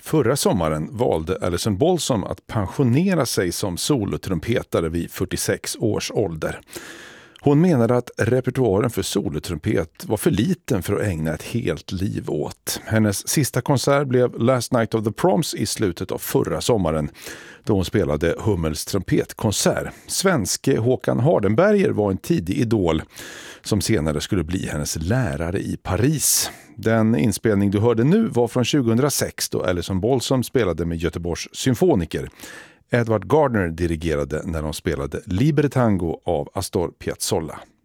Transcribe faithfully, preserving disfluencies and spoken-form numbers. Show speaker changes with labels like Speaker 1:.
Speaker 1: Förra sommaren valde Alison Balsom att pensionera sig som solotrumpetare vid fyrtiosex års ålder. Hon menade att repertoaren för solotrumpet var för liten för att ägna ett helt liv åt. Hennes sista konsert blev Last Night of the Proms i slutet av förra sommaren, då hon spelade Hummels trumpetkonsert. Svenske Håkan Hardenberger var en tidig idol som senare skulle bli hennes lärare i Paris. Den inspelning du hörde nu var från tjugohundrasex då Alison Balsom spelade med Göteborgs symfoniker. Edward Gardner dirigerade när de spelade Libere Tango av Astor Piazzolla.